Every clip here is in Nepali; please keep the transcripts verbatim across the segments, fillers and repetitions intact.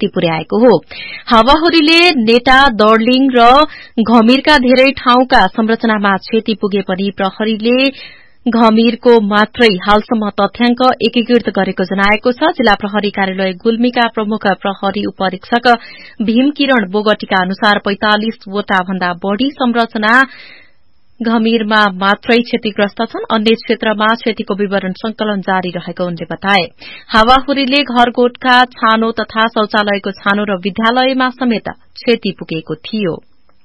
क्षति पुर्याएको हो। हावाहुरीले नेटा, दर्लिङ र घमिरका धेरै ठाउँका संरचनामा क्षति पुगे पनि प्रहरीले घमिरको मात्रै हालसम्म तथ्याङ्क एकीकृत गरेको जनाएको छ। जिल्ला प्रहरी कार्यालय गुल्मीका प्रमुख प्रहरी उपरीक्षक भीम किरण बोगटीका अनुसार पैंतालिस वटा भन्दा बढ़ी संरचना घमिरमा मात्रै क्षतिग्रस्त छन्। अन्य क्षेत्रमा क्षतिको विवरण संकलन जारी रहेको उनले बताए। हावाहुरीले घरकोटका छानो तथा शौचालयको छानो र विद्यालयमा समेत क्षति पुगेको थियो।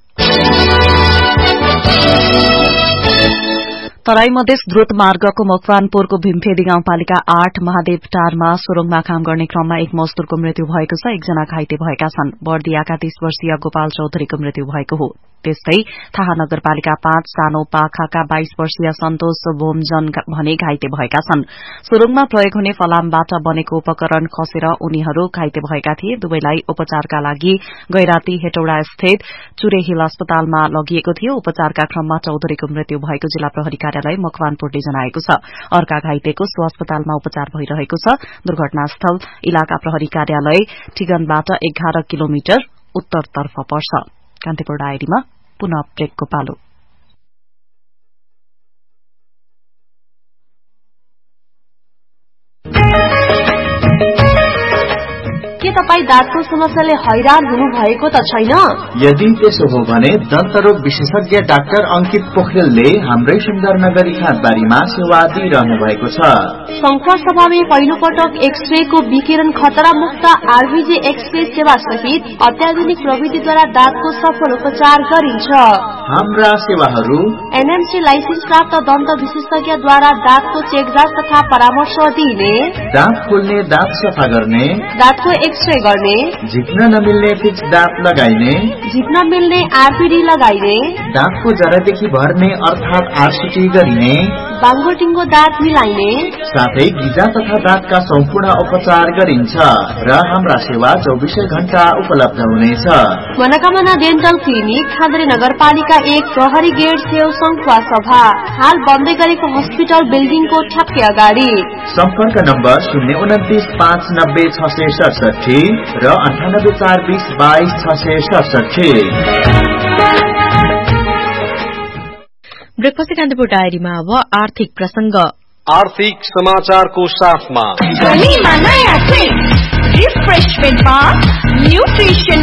तराई मधेस द्रुत मार्गको मकवानपुरको भीमफेदी गाउँपालिका आठ महादेवटारमा सुरुङमा काम गर्ने क्रममा एक मजदूरको मृत्यु भएको छ। एकजना घाइते भएका छन्। बर्दियाका तीस वर्षीय गोपाल चौधरीको मृत्यु भएको हो। त्यस्तै थाहा नगरपालिका पाँच सानो पाखाका बाइस वर्षीय सन्तोष बोमजन भने घाइते भएका छन्। सुरुङमा प्रयोग हुने फलामबाट बनेको उपकरण खसेर उनीहरू घाइते भएका थिए। दुवैलाई उपचारका लागि गैराती हेटौडा स्थित चुरे हिल अस्पतालमा लगिएको थियो। उपचारका क्रममा चौधरीको मृत्यु भएको जिल्ला प्रहरी कार्यालय मकवानपुरले जनाएको छ। अर्का घाइतेको सो अस्पतालमा उपचार भइरहेको छ। दुर्घटनास्थल इलाका प्रहरी कार्यालय ठिगनबाट एघार किलोमिटर उत्तरतर्फ पर्छ। कान्तिपुर डायरीमा पुनः ब्रेकको पालो। के तपाईँ दाँतको समस्याले हैरान हुनु भएको त छैन? यदि त्यसो हो भने दन्तरोग विशेषज्ञ डाक्टर अंकित पोखरेलले हाम्रै सुन्दरनगर खाँदबारीमा सेवा दिइरहनु भएको छ। शंखुवा सभामा पहिलो पटक एक्सरे को विकिरण खतरा मुक्त आरबीजे एक्सरे सेवा सहित अत्याधुनिक प्रविधिद्वारा दाँतको सफल उपचार गरिन्छ। हाम्रा सेवाहरू एनएमसी लाइसेन्स प्राप्त दन्त विशेषज्ञद्वारा दाँतको चेकजाँच तथा परामर्श दिने, दाँत खोल्ने, दाँत सफा गर्ने, दाँतको एक्सरे गर्ने, झिक्न नमिल्ने फिक्स दाँत लगाइने, झिक्न मिल्ने आरपीडी लगाइने, दाँतको जरादेखि भर्ने अर्थात आरसीटी गरिने, बाङ्गोटिङ्गो दाँत मिलाइने, साथै गिजा तथा दाँतका सम्पूर्ण उपचार गरिन्छ र हाम्रा सेवा चौबिसै घण्टा उपलब्ध हुनेछ। मनोकामना डेन्टल क्लिनिक खाँदरी नगरपालिका एक प्रहरी गेट छेउ शंखुवा सभा, हाल बन्दै गरेको हस्पिटल बिल्डिङको ठ्याक्कै अगाडि। सम्पर्क नम्बर शून्य उन्तिस पाँच नब्बे छ सय सडसठी र अन्ठानब्बे चार बीस बाइस छ सय सडसठी। ब्रेकफास्ट कान्तिपुर डायरीमा अब आर्थिक प्रसंग। आर्थिक समाचारको साथमा नयाँ रिफ्रेशमेन्टमा न्युट्रिसन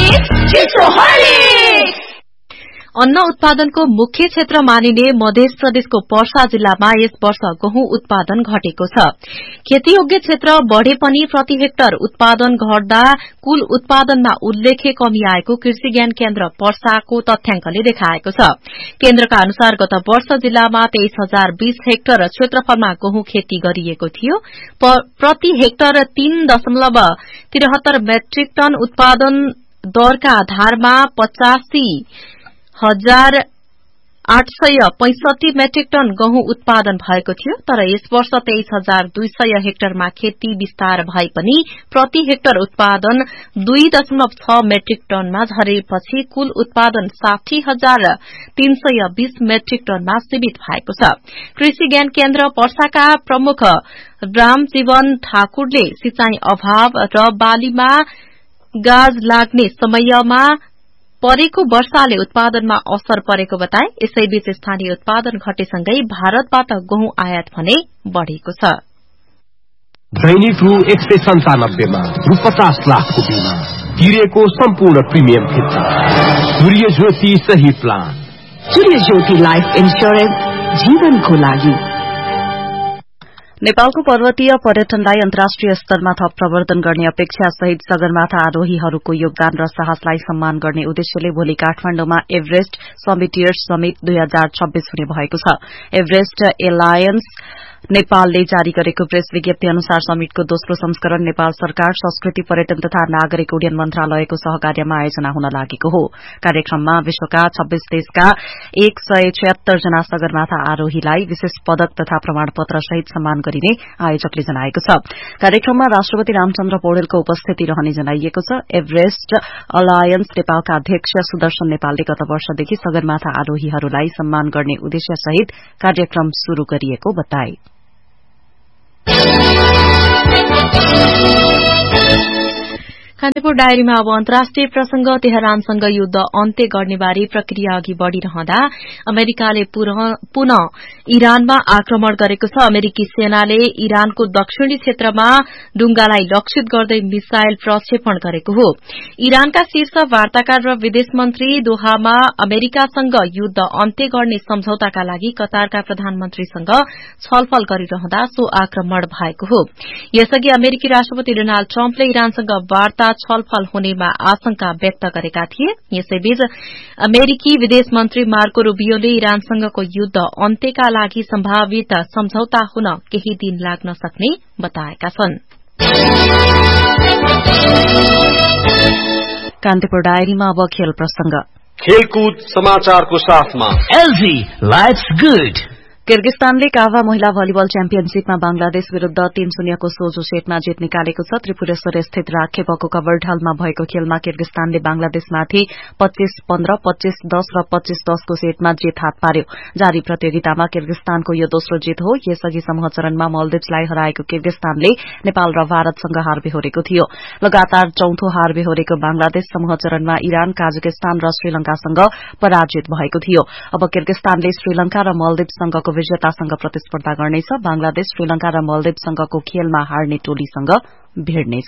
अन्न उत्पादनको मुख्य क्षेत्र मानिने मध्य प्रदेशको पर्सा जिल्लामा यस वर्ष गहुँ उत्पादन घटेको छ। खेतीयोग्य क्षेत्र बढ़े पनि प्रति हेक्टर उत्पादन घट्दा कुल उत्पादनमा उल्लेख्य कमी आएको कृषि ज्ञान केन्द्र पर्साको तथ्याङ्कले देखाएको छ। केन्द्रका अनुसार गत वर्ष जिल्लामा तेइस हजार बीस हेक्टर क्षेत्रफलमा गहुँ खेती गरिएको थियो। प्रति हेक्टर तीन दशमलव तिरहत्तर मेट्रिक टन उत्पादन दरका आधारमा पचासी हजार आठ सय पैंसठी मेट्रिक टन गहुँ उत्पादन भएको थियो। तर यस वर्ष तेइस हजार दुई सय हेक्टरमा खेती विस्तार भए पनि प्रति हेक्टर उत्पादन दुई दशमलव छ मेट्रिक टनमा झरेपछि कुल उत्पादन साठी हजार तीन सय बीस मेट्रिक टनमा सीमित भएको छ। कृषि ज्ञान केन्द्र पर्साका प्रमुख रामजीवन ठाकुरले सिंचाई अभाव र बालीमा गाज लाग्ने समयमा परेको वर्षाले उत्पादनमा असर परेको बताए। यसैबीच स्थानीय उत्पादन घटेसँगै भारतबाट गहुँ आयात भने बढ़ेको छ। दैनिक रु एक सय सन्तानब्बेमा रु पचास लाखको बिमा तिरेको सम्पूर्ण प्रिमियम फिर्ता। सूर्य ज्योति सही प्लान। सूर्य ज्योति लाइफ इन्स्योरेन्स जीवनको लागि। नेपालको पर्वतीय पर्यटनलाई अन्तर्राष्ट्रिय स्तरमा थप प्रवर्धन गर्ने अपेक्षा सहित सगरमाथा आरोहीहरूको योगदान र साहसलाई सम्मान गर्ने उद्देश्यले भोलि काठमाण्डुमा एभरेस्ट समिटियर्स समिट दुई हजार छब्बीस हुने भएको छ। एभरेस्ट एलायन्स नेपालले जारी गरेको प्रेस विज्ञप्ति अनुसार समिटको दोस्रो संस्करण नेपाल सरकार संस्कृति पर्यटन तथा नागरिक उड्डयन मन्त्रालयको सहकार्यमा आयोजना हुन लागेको हो। कार्यक्रममा विश्वका छब्बीस देशका एक सय छयत्तर जना सगरमाथा आरोहीलाई विशेष पदक तथा प्रमाणपत्र सहित सम्मान गरिने आयोजकले जनाएको छ। कार्यक्रममा राष्ट्रपति रामचन्द्र पौडेलको उपस्थिति रहने जनाइएको छ। एभरेस्ट अलायन्स नेपालका अध्यक्ष सुदर्शन नेपालले गत वर्षदेखि सगरमाथा आरोहीहरूलाई सम्मान गर्ने उद्देश्य सहित कार्यक्रम शुरू गरिएको बताए। कान्तिपुर डायरीमा अब अन्तर्राष्ट्रिय प्रसंग तेहरानसँग युद्ध अन्त्य गर्नेबारे प्रक्रिया अघि बढ़िरहँदा अमेरिकाले पुनः इरानमा आक्रमण गरेको छ। अमेरिकी सेनाले इरानको दक्षिणी क्षेत्रमा डुंगालाई लक्षित गर्दै मिसाइल प्रक्षेपण गरेको हो। इरानका शीर्ष वार्ताकार र विदेश मन्त्री दोहामा अमेरिकासँग युद्ध अन्त्य गर्ने सम्झौताका लागि कतारका प्रधानमन्त्रीसँग छलफल गरिरहँदा सो आक्रमण भएको हो। यसअघि अमेरिकी राष्ट्रपति डोनाल्ड ट्रम्पले इरानसँग वार्ता छलफल हुनेमा आशंका व्यक्त गरेका थिए। यसैबीच अमेरिकी विदेश मन्त्री मार्को रूबियोले इरानसँगको युद्ध अन्त्यका लागि सम्भावित सम्झौता हुन केही दिन लाग्न सक्ने बताएका छन्। कान्तिपुर डायरीमा अब खेल प्रसंग। खेलकूद समाचारको साथमा एलजी लाइफ्स गुड। किर्गिस्तानले काभा महिला भलिबल च्याम्पियनशीपमा बंगलादेश विरूद्ध तीन शून्यको सोझो सेटमा जित निकालेको छ। त्रिपुरेश्वर स्थित राखेपको कभरढालमा भएको खेलमा किर्गिस्तानले बंगलादेशमाथि पच्चीस पन्ध्र, पच्चीस दस र पच्चीस दसको सेटमा जित हात पार्यो। जारी प्रतियोगितामा किर्गिस्तानको यो दोस्रो जित हो। यसअघि समूह चरणमा मल्दिप्सलाई हराएको किर्गिस्तानले नेपाल र भारतसँग हार बेहोरेको थियो। लगातार चौथो हार बेहोरेको बंगलादेश समूह चरणमा इरान, काजाकिस्तान र श्रीलंकासँग पराजित भएको थियो। अब किर्गिस्तानले श्रीलंका र मल्दिप्ससँगको विजेतासँग प्रतिस्पर्धा गर्नेछ। बंगलादेश श्रीलंका र मल्दिप्ससँगको खेलमा हार्ने टोलीसँग भिड्नेछ।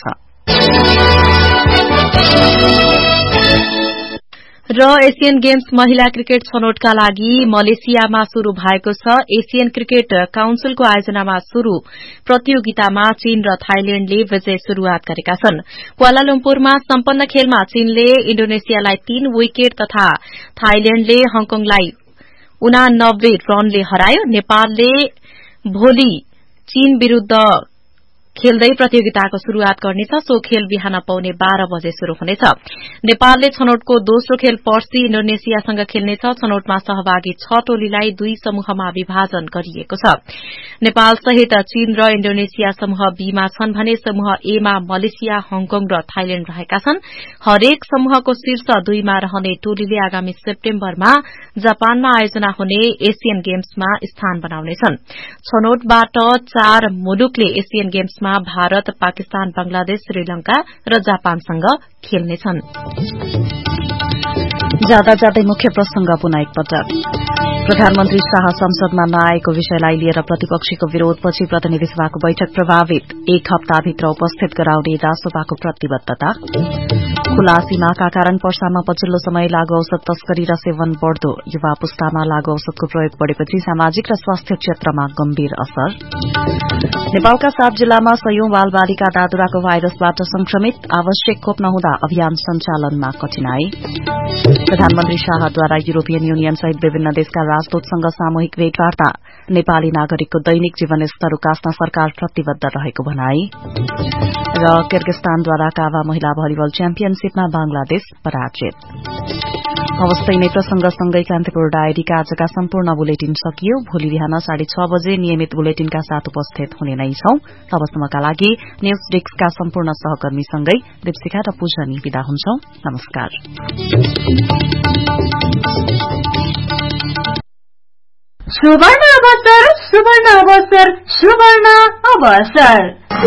र एशियन गेम्स महिला क्रिकेट छनौटका लागि मलेसियामा शुरू भएको छ। एशियन क्रिकेट काउन्सिलको आयोजनामा शुरू प्रतियोगितामा चीन र थाइल्याण्डले विजय शुरूआत गरेका छन्। क्वालालम्पुरमा सम्पन्न खेलमा चीनले इण्डोनेसियालाई तीन विकेट तथा थाइल्याण्डले हङकङलाई उनानब्बे रनले हरायो। नेपालले भोलि चीन विरूद्ध खेल्दै प्रतियोगिताको शुरूआत गर्नेछ। सो खेल बिहान पाउने बाह्र बजे शुरू हुनेछ। नेपालले छनौटको दोस्रो खेल पर्सि इण्डोनेसियासँग खेल्नेछ। छनौटमा सहभागी छ टोलीलाई दुई समूहमा विभाजन गरिएको छ। नेपाल सहित चीन र इण्डोनेसिया समूह बीमा छन् भने समूह एमा मलेसिया, हङकङ र थाइल्याण्ड रहेका छन्। हरेक समूहको शीर्ष दुईमा रहने टोलीले आगामी सेप्टेम्बरमा जापानमा आयोजना हुने एशियन गेम्समा स्थान बनाउनेछन्। छनौटबाट चार मुलुकले एशियन गेम्समा भारत, पाकिस्तान, बंगलादेश, श्रीलंका र जापानसँग खेल्नेछन्। जाँदा जाँदै मुख्य प्रसंग पुनः एकपटक। प्रधानमन्त्री शाह संसदमा नआएको विषयलाई लिएर प्रतिपक्षीको विरोधपछि प्रतिनिधि सभाको बैठक प्रभावित। एक हप्ताभित्र उपस्थित गराउने रासोपाको प्रतिबद्धता। खुला सीमाका कारण पर्सामा पछिल्लो समय लागू औषध तस्करी र सेवन बढ़दो। युवा पुस्तामा लागू औषधको प्रयोग बढ़ेपछि सामाजिक र स्वास्थ्य क्षेत्रमा गम्भीर असर। नेपालका सात जिल्लामा सयौं बाल बालिका दादुराको भाइरसबाट संक्रमित। आवश्यक खोप नहुँदा अभियान सञ्चालनमा कठिनाई। प्रधानमन्त्री शाहद्वारा युरोपियन युनियन सहित विभिन्न देशका राजदूतसँग सामूहिक भेटवार्ता। नेपाली नागरिकको दैनिक जीवनस्तर उकास्न सरकार प्रतिबद्ध रहेको भनाई। र किर्गिस्तानद्वारा काभा महिला भलिबल च्याम्पियनशीपमा बंगलादेश पराजित। अवस्थै नै प्रसंगसँगै कान्तिपुर डायरीका आजका सम्पूर्ण बुलेटिन सकियो। भोलि बिहान साढे छ बजे नियमित बुलेटिनका साथ उपस्थित हुने नै छौं। तबसम्मका लागि न्यूज डेस्कका सम्पूर्ण सहकर्मीसँगै दीपशिखा र पूजनी विदा हुन्छौं। नमस्कार। सुवर्ण अवसर, सुवर्ण अवसर, सुवर्ण अवसर।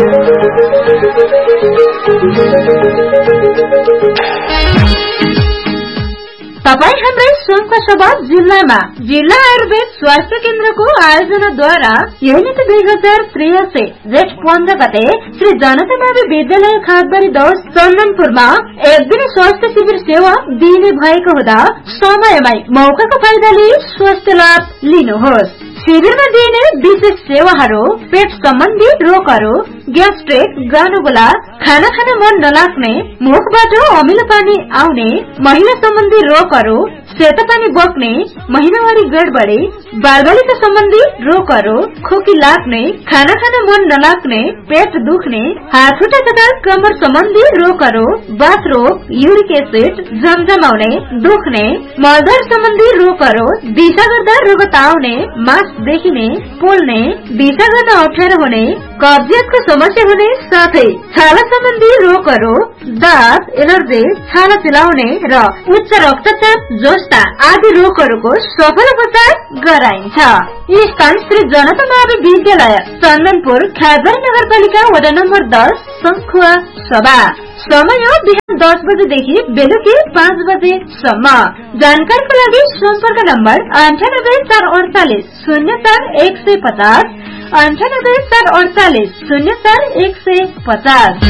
तपाई हाम्रै सोमखुवासभा जिल्लामा जिल्ला आयुर्वेद स्वास्थ्य केन्द्रको आयोजनाद्वारा युनिट दुई हजार त्रियासी जेठ पन्ध्र गते श्री जनता मावि विद्यालय खातबारी दस चन्दनपुरमा एक दिन स्वास्थ्य शिविर सेवा दिने भएको हुँदा समयमै मौकाको फाइदा लिई स्वास्थ्य लाभ लिनुहोस्। शिविरमा दिइने विशेष सेवाहरू पेट सम्बन्धी रोगहरू, ग्यास्ट्रिक, गानुगोला, खाना खान मन नलाग्ने, मुखबाट अमिलो पानी आउने, महिला सम्बन्धी रोगहरू, सेतो पानी बग्ने, महिनावारी गडबडी, बालबालिका सम्बन्धी रोगहरू, खोकी लाग्ने, खाना खान मन नलाग्ने, पेट दुख्ने, हात खुट्टा तथा कमर सम्बन्धी रोगहरू, बाथ रोग, युरिक एसिड जमजमाउने, दुख्ने, मलद्वार सम्बन्धी रोगहरू, दिशा गर्दा रगत आउने, मास देखिने, पोल्ने, दिशा गर्न अप्ठ्यारो हुने, कब्जियतको समस्या हुने साथै छाला सम्बन्धी रोगहरू, दाँत, एलर्जी, छाला चिलाउने र उच्च रक्तचाप जस्ता आदि रोगहरूको सफल उपचार गराइन्छ। यी स्थान श्री जनता मावि विद्यालय चन्दनपुर, खातबारी नगरपालिका वडा नम्बर दस, सङ्खुवा सभा। समय बिहान दस बजेदेखि बेलुकी पाँच बजेसम्म। जानकारीको लागि सम्पर्क नम्बर अन्ठानब्बे चार अडचालिस शून्य चार एक सय पचास अन्ठानब्बे चार अडचालिस शून्य चार एक सय पचास।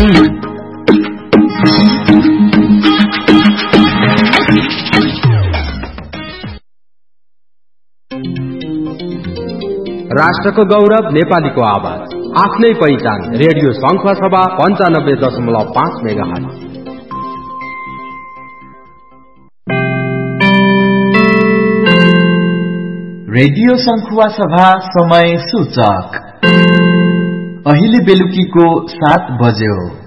राष्ट्रको गौरव नेपालीको आवाज, आफ्नै पहिचान। रेडियो शङ्ख सभा पञ्चानब्बे दशमलव पाँच मेगा हर्ज। रेडियो शङ्खुवा सभा समय सूचक अहिले बेलुकीको सात बज्यो।